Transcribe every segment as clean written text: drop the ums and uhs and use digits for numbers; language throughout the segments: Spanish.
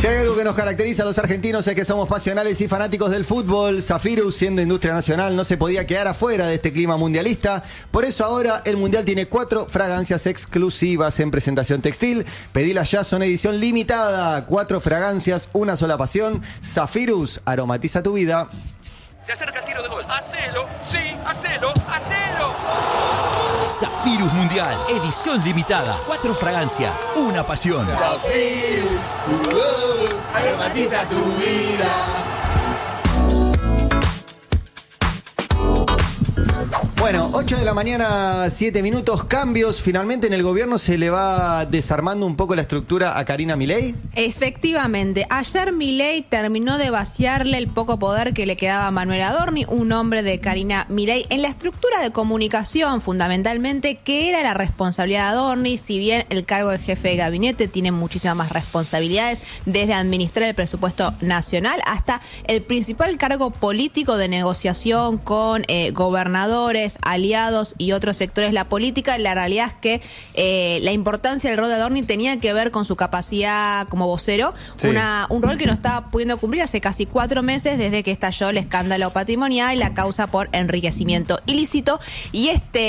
Si hay algo que nos caracteriza a los argentinos es que somos pasionales y fanáticos del fútbol. Zafirus, siendo industria nacional, no se podía quedar afuera de este clima mundialista. Por eso ahora el Mundial tiene 4 fragancias exclusivas en presentación textil. Pedilas ya, son edición limitada. 4 fragancias, una sola pasión. Zafirus, aromatiza tu vida. Se acerca el tiro de gol. Hacelo, sí, hacelo, hacelo. Zafirus Mundial, edición limitada. 4 fragancias, una pasión. Zafirus, aromatiza tu vida. Bueno, 8 de la mañana, 7 minutos, cambios. Finalmente en el gobierno se le va desarmando un poco la estructura a Karina Milei. Efectivamente, ayer Milei terminó de vaciarle el poco poder que le quedaba a Manuel Adorni, un hombre de Karina Milei, en la estructura de comunicación, fundamentalmente, que era la responsabilidad de Adorni. Si bien el cargo de jefe de gabinete tiene muchísimas más responsabilidades, desde administrar el presupuesto nacional hasta el principal cargo político de negociación con gobernadores, aliados y otros sectores de la política. La realidad es que la importancia del rol de Adorni tenía que ver con su capacidad como vocero, sí. Un rol que no estaba pudiendo cumplir hace casi 4 meses desde que estalló el escándalo patrimonial y la causa por enriquecimiento ilícito. Y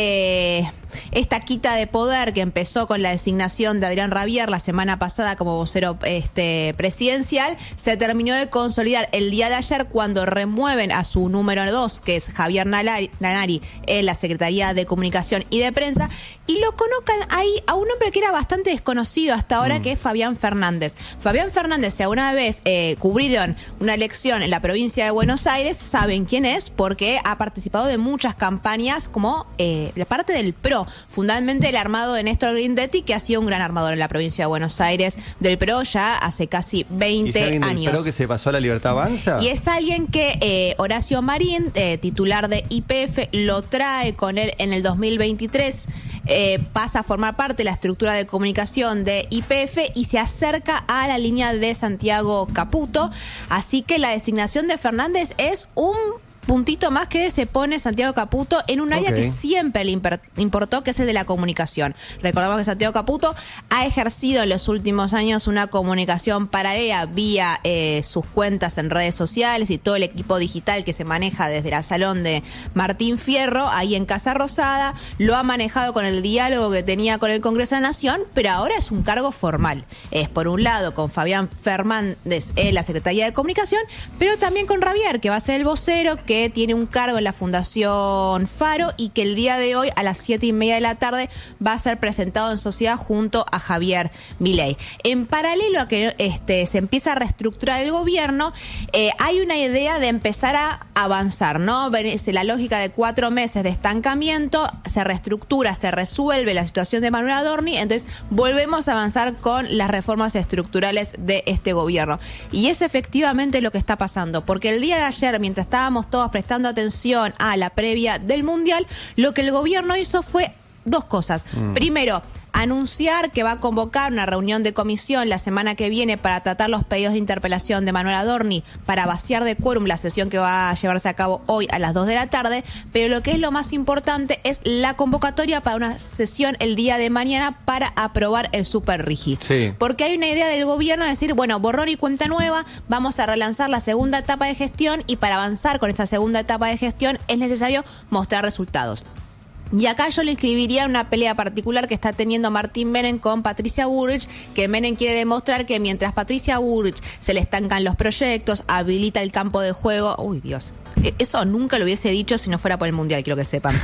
esta quita de poder que empezó con la designación de Adrián Rabier la semana pasada como vocero presidencial, se terminó de consolidar el día de ayer cuando remueven a su número 2, que es Javier Nanari, en la Secretaría de Comunicación y de Prensa, y lo colocan ahí a un hombre que era bastante desconocido hasta ahora, que es Fabián Fernández. Fabián Fernández, si alguna vez cubrieron una elección en la provincia de Buenos Aires, saben quién es, porque ha participado de muchas campañas como la parte del PRO, fundamentalmente el armado de Néstor Grindetti, que ha sido un gran armador en la provincia de Buenos Aires del PRO ya hace casi 20 ¿Y si alguien años. del PRO que se pasó a la Libertad Avanza? Y es alguien que Horacio Marín, titular de YPF, lo trae con él en el 2023, pasa a formar parte de la estructura de comunicación de YPF y se acerca a la línea de Santiago Caputo. Así que la designación de Fernández es un puntito más que se pone Santiago Caputo en un área que siempre le importó, que es el de la comunicación. Recordamos que Santiago Caputo ha ejercido en los últimos años una comunicación paralela vía sus cuentas en redes sociales y todo el equipo digital que se maneja desde la salón de Martín Fierro, ahí en Casa Rosada. Lo ha manejado con el diálogo que tenía con el Congreso de la Nación, pero ahora es un cargo formal. Es por un lado con Fabián Fernández en la Secretaría de Comunicación, pero también con Rabier, que va a ser el vocero, que tiene un cargo en la Fundación Faro y que el día de hoy a las 7:30 de la tarde va a ser presentado en sociedad junto a Javier Milei. En paralelo a que se empieza a reestructurar el gobierno, hay una idea de empezar a avanzar, ¿no? Es la lógica de 4 meses de estancamiento, se reestructura, se resuelve la situación de Manuel Adorni, entonces volvemos a avanzar con las reformas estructurales de este gobierno. Y es efectivamente lo que está pasando, porque el día de ayer, mientras estábamos todos prestando atención a la previa del Mundial, lo que el gobierno hizo fue 2 cosas. Primero, anunciar que va a convocar una reunión de comisión la semana que viene para tratar los pedidos de interpelación de Manuel Adorni para vaciar de quórum la sesión que va a llevarse a cabo hoy a las 2 de la tarde, pero lo que es lo más importante es la convocatoria para una sesión el día de mañana para aprobar el Super Rigi. Sí. Porque hay una idea del gobierno de decir, bueno, borrón y cuenta nueva, vamos a relanzar la segunda etapa de gestión y para avanzar con esa segunda etapa de gestión es necesario mostrar resultados. Y acá yo le inscribiría una pelea particular que está teniendo Martín Menem con Patricia Bullrich, que Menem quiere demostrar que mientras Patricia Bullrich se le estancan los proyectos, habilita el campo de juego. Uy, Dios. Eso nunca lo hubiese dicho si no fuera por el Mundial, quiero que sepan.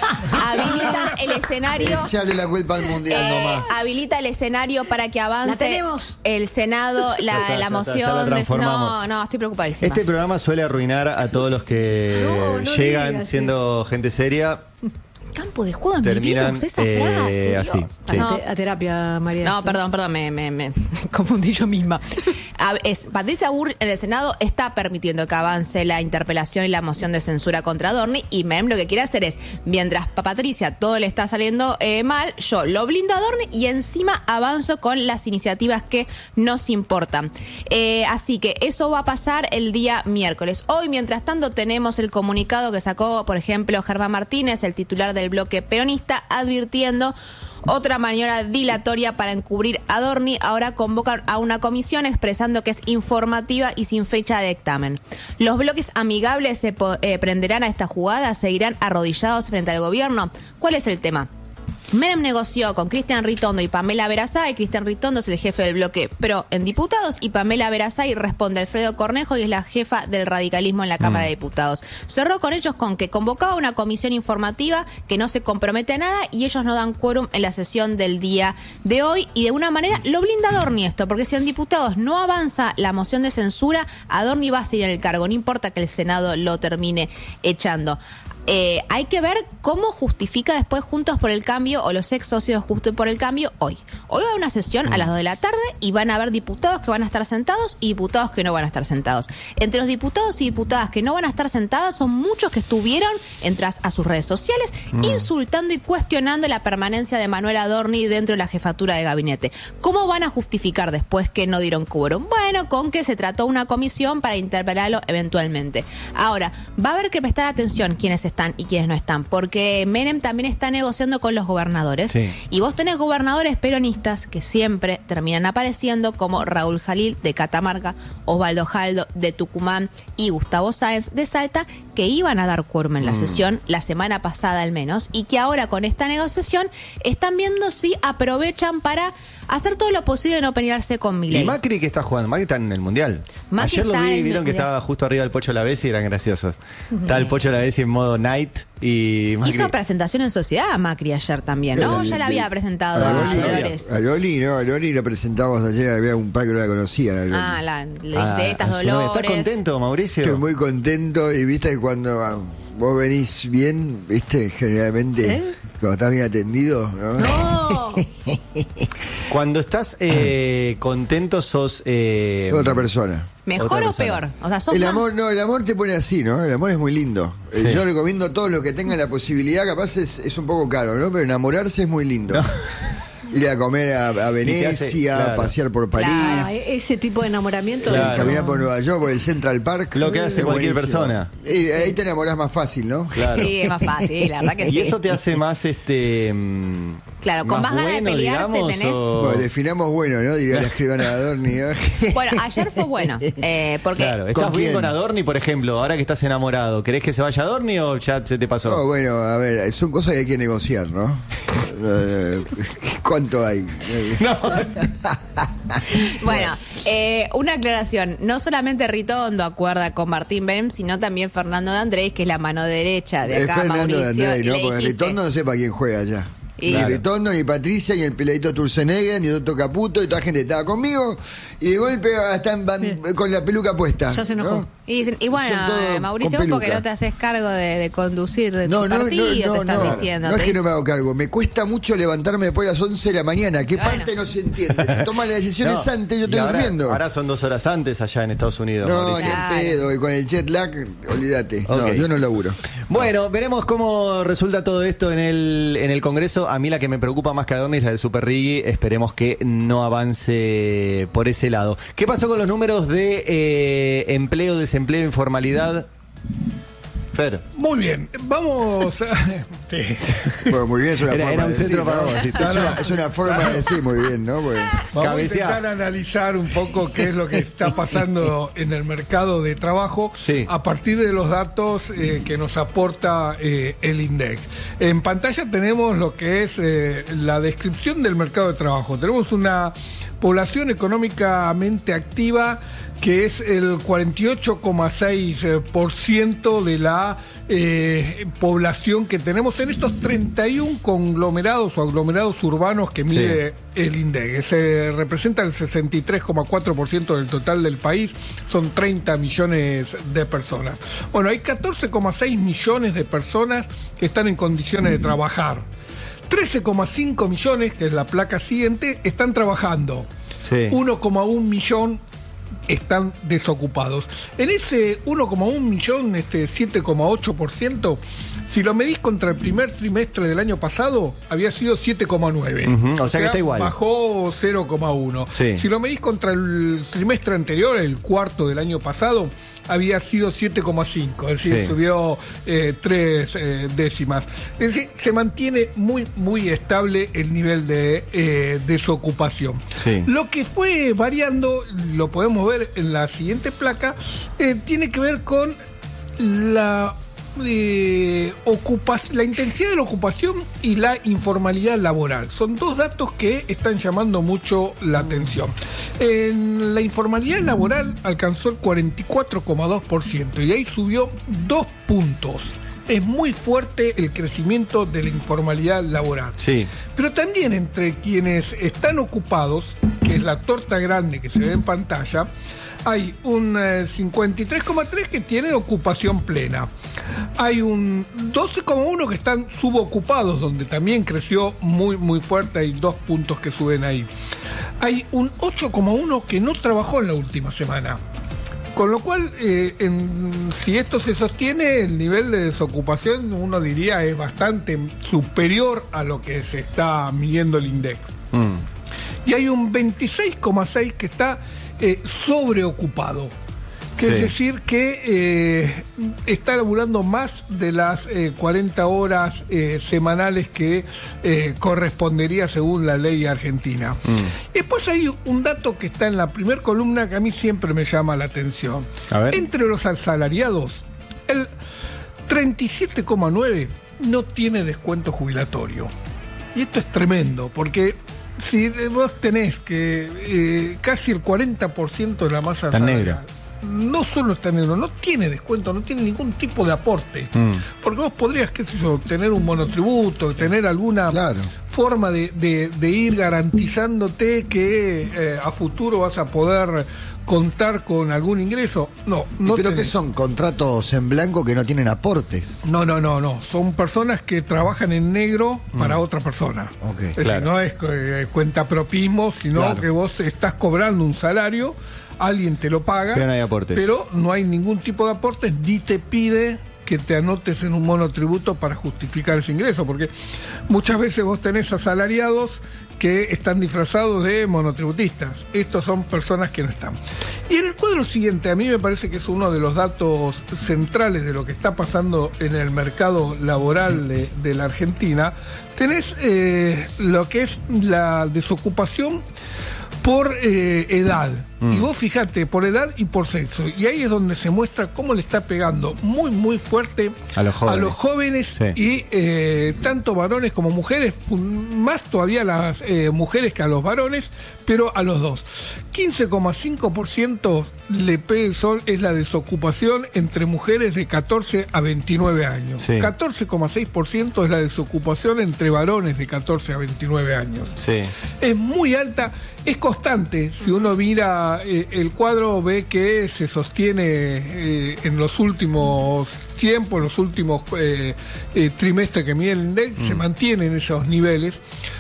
Habilita el escenario. Echarle la culpa al Mundial nomás. Habilita el escenario para que avance el Senado, la moción. No, estoy preocupadísima. Este programa suele arruinar a todos los que llegan siendo gente seria. Campo de juego en terminan mi vida, esa frase, así. Sí. No, a terapia, María. No, perdón, me confundí yo misma. Patricia Bullrich en el Senado está permitiendo que avance la interpelación y la moción de censura contra Adorni, y Menem lo que quiere hacer es, mientras a Patricia todo le está saliendo mal, yo lo blindo a Adorni y encima avanzo con las iniciativas que nos importan. Así que eso va a pasar el día miércoles. Hoy, mientras tanto, tenemos el comunicado que sacó, por ejemplo, Germán Martínez, el titular del bloque peronista, advirtiendo Otra maniobra dilatoria para encubrir a Adorni. Ahora convocan a una comisión expresando que es informativa y sin fecha de dictamen. Los bloques amigables se prenderán a esta jugada, seguirán arrodillados frente al gobierno. ¿Cuál es el tema? Menem negoció con Cristian Ritondo y Pamela Verasay. Cristian Ritondo es el jefe del bloque PRO en diputados y Pamela Verasay responde a Alfredo Cornejo y es la jefa del radicalismo en la Cámara de Diputados. Cerró con ellos con que convocaba una comisión informativa que no se compromete a nada y ellos no dan quórum en la sesión del día de hoy y de una manera lo blinda Adorni esto, porque si en diputados no avanza la moción de censura, Adorni va a seguir en el cargo, no importa que el Senado lo termine echando. Hay que ver cómo justifica después Juntos por el Cambio o los ex socios Juntos por el Cambio hoy. Hoy va a haber una sesión a las 2 de la tarde y van a haber diputados que van a estar sentados y diputados que no van a estar sentados. Entre los diputados y diputadas que no van a estar sentadas son muchos que estuvieron, entras a sus redes sociales, insultando y cuestionando la permanencia de Manuel Adorni dentro de la jefatura de gabinete. ¿Cómo van a justificar después que no dieron quórum? Bueno, con que se trató una comisión para interpelarlo eventualmente. Ahora, va a haber que prestar atención quiénes están y quiénes no están, porque Menem también está negociando con los gobernadores. Sí. Y vos tenés gobernadores peronistas que siempre terminan apareciendo, como Raúl Jalil de Catamarca, Osvaldo Jaldo de Tucumán y Gustavo Sáenz de Salta, que iban a dar quórum en la sesión la semana pasada al menos, y que ahora con esta negociación están viendo si aprovechan para hacer todo lo posible de no pelearse con Milei. ¿Y Macri qué está jugando? Macri está en el Mundial. Macri ayer lo vi, vieron que Mundial. estaba justo arriba del Pocho Lavezzi y eran graciosos. Estaba el Pocho Lavezzi en modo night y Macri... Hizo presentación en sociedad Macri ayer también, ¿no? Ya la había presentado a Dolores. A Loli la presentamos ayer, había un par que no la conocían. De estas Dolores. ¿Estás contento, Mauricio? Estoy muy contento y viste que cuando vos venís bien, viste, generalmente cuando estás bien atendido, ¿no? ¡No! Cuando estás contento sos... Otra persona. ¿Mejor o peor? O sea, sos El más... amor, no, el amor te pone así, ¿no? El amor es muy lindo. Sí. Yo recomiendo a todos los que tengan la posibilidad, capaz es un poco caro, ¿no? Pero enamorarse es muy lindo. No. Ir a comer a Venecia, claro. pasear por París, Claro, Ese tipo de enamoramiento. Claro. caminar por Nueva York, por el Central Park. Lo que hace Es cualquier buenísimo. persona. Y ahí te enamorás más fácil, ¿no? Claro. Sí, es más fácil, la verdad que sí. Y eso te hace más Claro, con más ganas de bueno, pelearte digamos, tenés... Bueno, definamos bueno, ¿no? Diría la escribana Adorni, ¿no? Bueno, ayer fue bueno, porque... Claro, ¿estás ¿Con bien quién? con Adorni, por ejemplo? Ahora que estás enamorado, ¿querés que se vaya Adorni o ya se te pasó? No, bueno, a ver, son cosas que hay que negociar, ¿no? ¿Cuánto hay? No. Bueno, una aclaración. No solamente Ritondo acuerda con Martín Menem, sino también Fernando de Andrés, que es la mano derecha de Es acá, Fernando de Mauricio. Andrés, y ¿no? le Porque dijiste- Ritondo no sé para quién juega ya. Y- Ni Ritondo, ni Patricia, ni el peladito Turzenegger, ni Otto Caputo, y toda la gente estaba conmigo, y de golpe están con la peluca puesta. Ya se enojó. ¿no? Y bueno, Son todos Mauricio, con porque peluca. no te haces cargo de conducir de tu partido, te estás diciendo. No es te que no dice- me hago cargo, me cuesta mucho levantarme después de las 11 de la mañana. ¿Qué Bueno. parte no se entiende? Se toman las decisiones No, antes, yo y estoy ahora, durmiendo. Ahora son 2 horas antes allá en Estados Unidos, No, Mauricio. ni Claro. en pedo, y con el jet lag, olvídate. No, Ok. yo no laburo. Bueno, veremos cómo resulta todo esto en el Congreso. A mí la que me preocupa más que Adorni es la del Super Riggi. Esperemos que no avance por ese lado. ¿Qué pasó con los números de empleo, desempleo, informalidad? Fer. Muy bien, vamos a... Sí. Bueno, muy bien, es una Era forma un de decir, centro para ¿no? vos, sí. Es una forma de decir muy bien, ¿no? Porque Vamos Cabeceá. a intentar analizar un poco qué es lo que está pasando en el mercado de trabajo Sí. a partir de los datos que nos aporta el INDEC. En pantalla tenemos lo que es la descripción del mercado de trabajo. Tenemos una población económicamente activa que es el 48,6% de la población que tenemos en estos 31 conglomerados o aglomerados urbanos que mide el INDEC. Se representa el 63,4% del total del país, son 30 millones de personas. Bueno, hay 14,6 millones de personas que están en condiciones de trabajar. 13,5 millones, que es la placa siguiente, están trabajando. Sí. 1,1 millón están desocupados. En ese 1,1 millón, 7,8%, Si lo medís contra el primer trimestre del año pasado, había sido 7,9. O sea que está igual. Bajó 0,1. Sí. Si lo medís contra el trimestre anterior, el cuarto del año pasado, había sido 7,5. Es decir, subió 3 décimas. Es decir, se mantiene muy, muy estable el nivel de desocupación. Sí. Lo que fue variando, lo podemos ver en la siguiente placa, tiene que ver con la intensidad de la ocupación y la informalidad laboral. Son dos datos que están llamando mucho la atención. En la informalidad laboral alcanzó el 44,2% y ahí subió 2 puntos. Es muy fuerte el crecimiento de la informalidad laboral. Sí. Pero también entre quienes están ocupados, que es la torta grande que se ve en pantalla, hay un 53,3 que tiene ocupación plena. Hay un 12,1 que están subocupados, donde también creció muy, muy fuerte. Hay 2 puntos que suben ahí. Hay un 8,1 que no trabajó en la última semana. Con lo cual, si esto se sostiene, el nivel de desocupación, uno diría, es bastante superior a lo que se está midiendo el INDEC. Y hay un 26,6 que está sobreocupado. Es decir, que está laburando más de las 40 horas semanales que correspondería según la ley argentina. Después hay un dato que está en la primera columna que a mí siempre me llama la atención. A ver. Entre los asalariados, el 37,9 no tiene descuento jubilatorio. Y esto es tremendo, porque si vos tenés que casi el 40% de la masa salarial no solo está negro, no tiene descuento, no tiene ningún tipo de aporte. Porque vos podrías, qué sé yo, tener un monotributo, tener alguna forma de ir garantizándote que a futuro vas a poder contar con algún ingreso. No creo que son contratos en blanco que no tienen aportes. No. Son personas que trabajan en negro para otra persona. Es decir, no es cuentapropismo, sino que vos estás cobrando un salario, alguien te lo paga, pero no hay aportes. Pero no hay ningún tipo de aportes, ni te pide que te anotes en un monotributo para justificar ese ingreso, porque muchas veces vos tenés asalariados que están disfrazados de monotributistas. Estos son personas que no están. Y en el cuadro siguiente, a mí me parece que es uno de los datos centrales de lo que está pasando en el mercado laboral de la Argentina. Tenés lo que es la desocupación por edad. Y vos fijate, por edad y por sexo. Y ahí es donde se muestra cómo le está pegando muy, muy fuerte a los jóvenes y tanto varones como mujeres, más todavía las mujeres que a los varones, pero a los dos. 15,5% le pega el sol es la desocupación entre mujeres de 14 a 29 años. 14,6% es la desocupación entre varones de 14 a 29 años. Es muy alta, es constante. Si uno mira el cuadro, ve que se sostiene en los últimos tiempos, en los últimos trimestres que mide el INDEC, se mantienen esos niveles.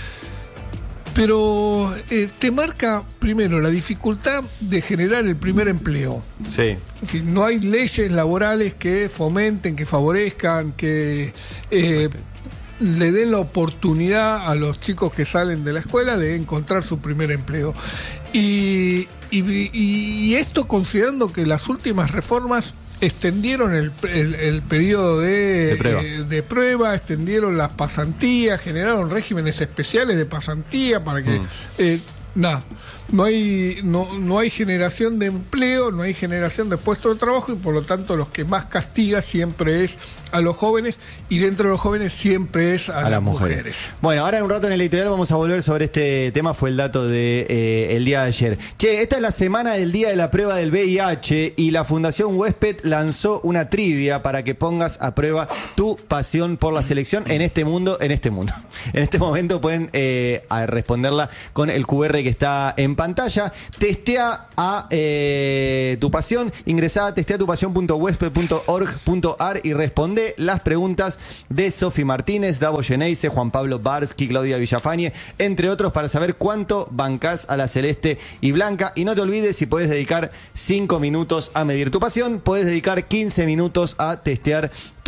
Pero te marca primero la dificultad de generar el primer empleo. Es decir, no hay leyes laborales que fomenten, que favorezcan, que le den la oportunidad a los chicos que salen de la escuela de encontrar su primer empleo. Y esto considerando que las últimas reformas extendieron el periodo de prueba, extendieron las pasantías, generaron regímenes especiales de pasantía para que no hay generación de empleo, no hay generación de puestos de trabajo, y por lo tanto los que más castiga siempre es a los jóvenes, y dentro de los jóvenes siempre es a las mujeres. Bueno, ahora en un rato en el editorial vamos a volver sobre este tema. Fue el dato de el día de ayer. Esta es la semana del día de la prueba del VIH y la Fundación Huésped lanzó una trivia para que pongas a prueba tu pasión por la selección en este mundo. En este momento pueden responderla con el QR que está en pantalla. Testea a tu pasión, ingresá a testeatupasión.huésped.org.ar y responde las preguntas de Sofi Martínez, Davo Geneise, Juan Pablo Barsky, Claudia Villafañe, entre otros, para saber cuánto bancás a la celeste y blanca. Y no te olvides, si podés dedicar 5 minutos a medir tu pasión, podés dedicar 15 minutos a testear